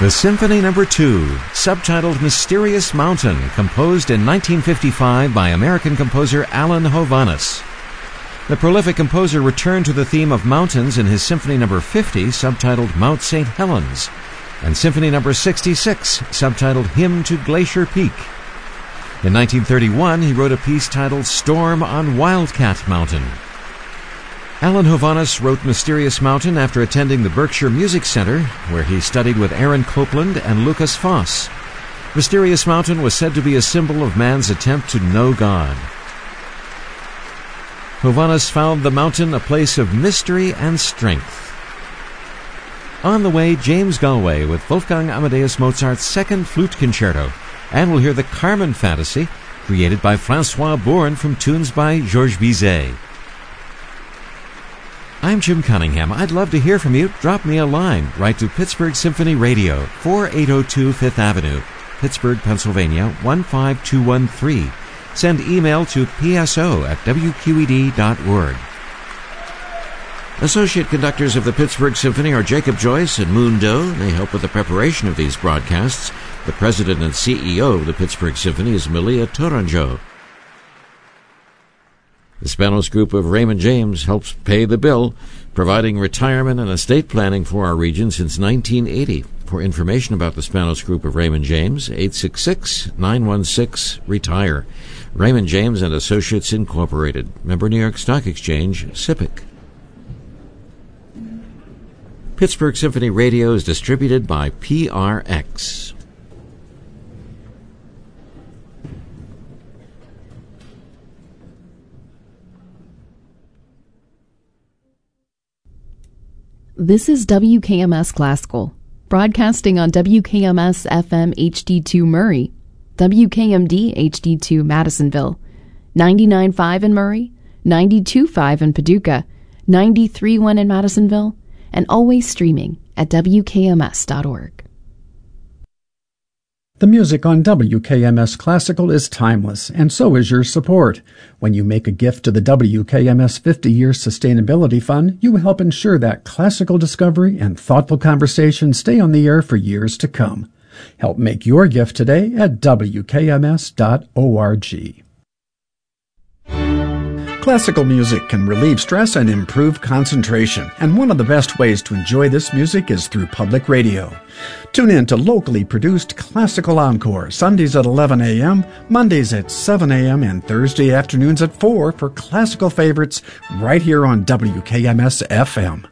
The Symphony No. 2, subtitled Mysterious Mountain, composed in 1955 by American composer Alan Hovhaness. The prolific composer returned to the theme of mountains in his Symphony No. 50, subtitled Mount St. Helens, and Symphony No. 66, subtitled Hymn to Glacier Peak. In 1931, he wrote a piece titled Storm on Wildcat Mountain. Alan Hovhaness wrote Mysterious Mountain after attending the Berkshire Music Center, where he studied with Aaron Copland and Lucas Foss. Mysterious Mountain was said to be a symbol of man's attempt to know God. Hovhaness found the mountain a place of mystery and strength. On the way, James Galway with Wolfgang Amadeus Mozart's Second Flute Concerto, and we'll hear the Carmen Fantasy, created by Francois Bourne from tunes by Georges Bizet. I'm Jim Cunningham. I'd love to hear from you. Drop me a line. Write to Pittsburgh Symphony Radio, 4802 Fifth Avenue, Pittsburgh, Pennsylvania, 15213. Send email to pso@wqed.org. Associate conductors of the Pittsburgh Symphony are Jacob Joyce and Moon Doe. They help with the preparation of these broadcasts. The president and CEO of the Pittsburgh Symphony is Malia Tourangeau. The Spanos Group of Raymond James helps pay the bill, providing retirement and estate planning for our region since 1980. For information about the Spanos Group of Raymond James, 866-916-RETIRE. Raymond James and Associates Incorporated. Member New York Stock Exchange, SIPC. Pittsburgh Symphony Radio is distributed by PRX. This is WKMS Classical, broadcasting on WKMS FM HD2 Murray, WKMD HD2 Madisonville, 99.5 in Murray, 92.5 in Paducah, 93.1 in Madisonville, and always streaming at WKMS.org. The music on WKMS Classical is timeless, and so is your support. When you make a gift to the WKMS 50-Year Sustainability Fund, you help ensure that classical discovery and thoughtful conversation stay on the air for years to come. Help make your gift today at WKMS.org. Classical music can relieve stress and improve concentration, and one of the best ways to enjoy this music is through public radio. Tune in to locally produced Classical Encore, Sundays at 11 a.m., Mondays at 7 a.m., and Thursday afternoons at 4 for classical favorites right here on WKMS FM.